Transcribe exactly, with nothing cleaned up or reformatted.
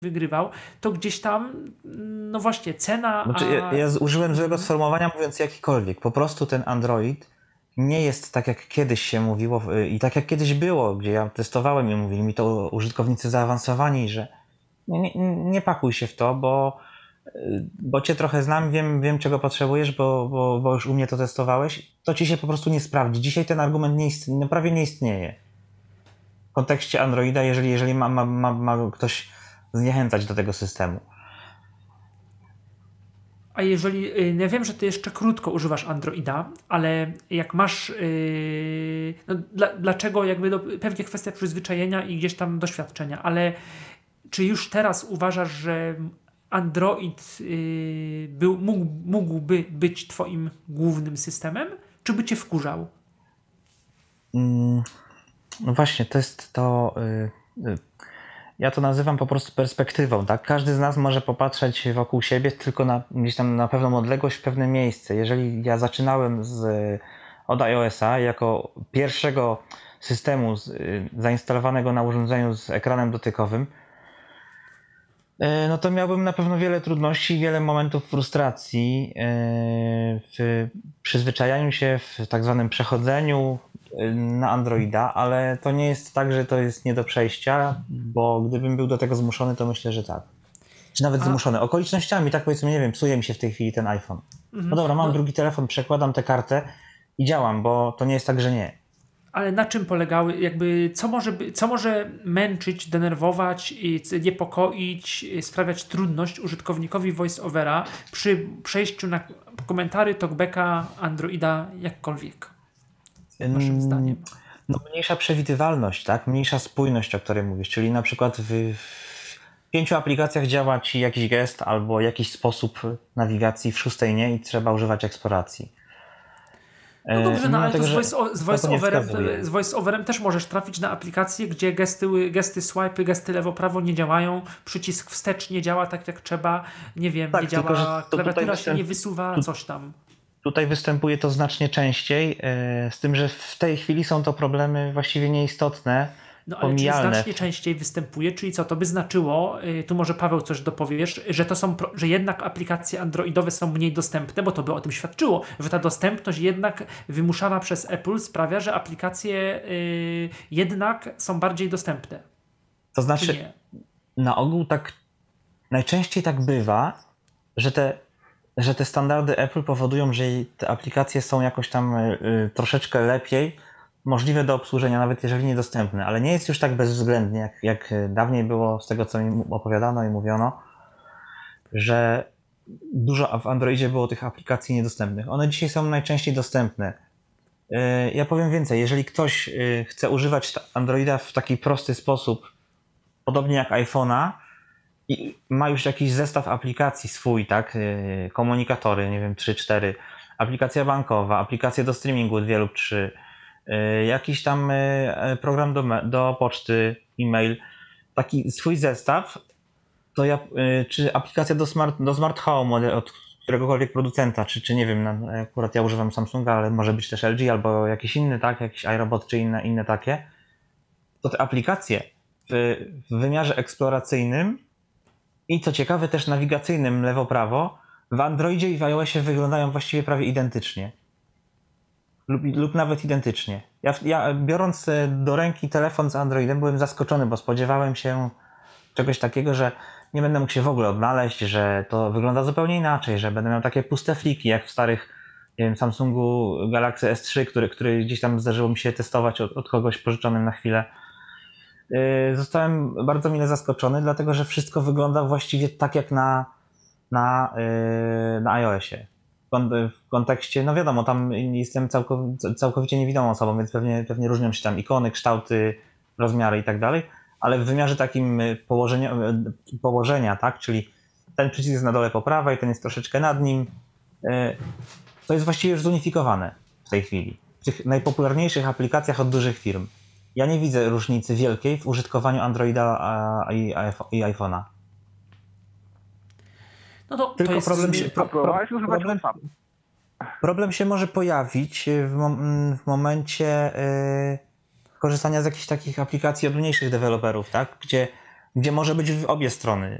wygrywał, to gdzieś tam, no właśnie, cena... Znaczy, a... ja, ja użyłem złego sformułowania, mówiąc jakikolwiek. Po prostu ten Android nie jest tak, jak kiedyś się mówiło i tak, jak kiedyś było, gdzie ja testowałem i mówili mi to użytkownicy zaawansowani, że nie, nie pakuj się w to, bo, bo cię trochę znam, wiem, wiem czego potrzebujesz, bo, bo, bo już u mnie to testowałeś. To ci się po prostu nie sprawdzi. Dzisiaj ten argument nie istnieje, no prawie nie istnieje. W kontekście Androida, jeżeli, jeżeli ma, ma, ma, ma ktoś zniechęcać do tego systemu. A jeżeli, ja wiem, że ty jeszcze krótko używasz Androida, ale jak masz, yy, no dla, dlaczego jakby no, pewnie kwestia przyzwyczajenia i gdzieś tam doświadczenia, ale czy już teraz uważasz, że Android yy, był, mógł, mógłby być twoim głównym systemem, czy by cię wkurzał? Mm, no właśnie, to jest to... Yy, yy. Ja to nazywam po prostu perspektywą, tak? Każdy z nas może popatrzeć wokół siebie tylko na gdzieś tam na pewną odległość, w pewne miejsce. Jeżeli ja zaczynałem z, od iOS-a jako pierwszego systemu z, zainstalowanego na urządzeniu z ekranem dotykowym, no to miałbym na pewno wiele trudności, wiele momentów frustracji w przyzwyczajaniu się, w tak zwanym przechodzeniu na Androida, ale to nie jest tak, że to jest nie do przejścia, bo gdybym był do tego zmuszony, to myślę, że tak. Czy nawet A... zmuszony. Okolicznościami, tak powiedzmy, nie wiem, psuje mi się w tej chwili ten iPhone. No dobra, mam no. drugi telefon, przekładam tę kartę i działam, bo to nie jest tak, że nie. Ale na czym polegały, jakby, co może, co może męczyć, denerwować, niepokoić, sprawiać trudność użytkownikowi VoiceOvera przy przejściu na komentary talkbacka Androida jakkolwiek? Waszym zdaniem? No, mniejsza przewidywalność, tak? Mniejsza spójność, o której mówisz, czyli na przykład w, w pięciu aplikacjach działa ci jakiś gest albo jakiś sposób nawigacji, w szóstej nie i trzeba używać eksploracji. No dobrze, no, ale tego, to z, voice, z, voice-overem, z voice-overem też możesz trafić na aplikację, gdzie gesty, gesty swipe, gesty lewo-prawo nie działają, przycisk wstecz nie działa tak jak trzeba, nie wiem, tak, nie działa, tylko, klawiatura się nie wysuwa, tu, coś tam. Tutaj występuje to znacznie częściej, z tym, że w tej chwili są to problemy właściwie nieistotne, no ale pomijalne. Czyli znacznie częściej występuje, czyli co, to by znaczyło, tu może Paweł coś dopowiesz, że to są, że jednak aplikacje androidowe są mniej dostępne, bo to by o tym świadczyło, że ta dostępność jednak wymuszana przez Apple sprawia, że aplikacje yy, jednak są bardziej dostępne. To znaczy, na ogół tak, najczęściej tak bywa, że te, że te standardy Apple powodują, że te aplikacje są jakoś tam yy, troszeczkę lepiej możliwe do obsłużenia, nawet jeżeli niedostępne, ale nie jest już tak bezwzględnie, jak, jak dawniej było z tego, co mi opowiadano i mówiono, że dużo w Androidzie było tych aplikacji niedostępnych. One dzisiaj są najczęściej dostępne. Ja powiem więcej, jeżeli ktoś chce używać Androida w taki prosty sposób, podobnie jak iPhone'a, i ma już jakiś zestaw aplikacji swój, tak, komunikatory, nie wiem, trzy cztery, aplikacja bankowa, aplikacje do streamingu, dwie lub trzy, jakiś tam program do, do poczty, e-mail, taki swój zestaw, to ja, czy aplikacja do smart, do smart home od któregokolwiek producenta, czy, czy nie wiem, akurat ja używam Samsunga, ale może być też L G albo jakiś inny, tak, jakiś iRobot czy inne, inne takie, to te aplikacje w, w wymiarze eksploracyjnym i co ciekawe też nawigacyjnym lewo-prawo w Androidzie i w iOSie wyglądają właściwie prawie identycznie. Lub, lub nawet identycznie. Ja, ja biorąc do ręki telefon z Androidem byłem zaskoczony, bo spodziewałem się czegoś takiego, że nie będę mógł się w ogóle odnaleźć, że to wygląda zupełnie inaczej, że będę miał takie puste fliki jak w starych, nie wiem, Samsungu Galaxy S trzy, który, który gdzieś tam zdarzyło mi się testować od, od kogoś pożyczonym na chwilę. Yy, zostałem bardzo mile zaskoczony, dlatego że wszystko wygląda właściwie tak jak na, na, yy, na iOSie. W kontekście, no wiadomo, tam jestem całkowicie, całkowicie niewidomą osobą, więc pewnie, pewnie różnią się tam ikony, kształty, rozmiary i tak dalej, ale w wymiarze takim położenia, położenia, tak, czyli ten przycisk jest na dole po prawej, ten jest troszeczkę nad nim, to jest właściwie już zunifikowane w tej chwili. W tych najpopularniejszych aplikacjach od dużych firm. Ja nie widzę różnicy wielkiej w użytkowaniu Androida i iPhone'a. No to, Tylko to jest... problem, się, pro, pro, problem, problem się może pojawić w, mom, w momencie yy, korzystania z jakichś takich aplikacji od mniejszych deweloperów, tak? Gdzie gdzie może być w obie strony.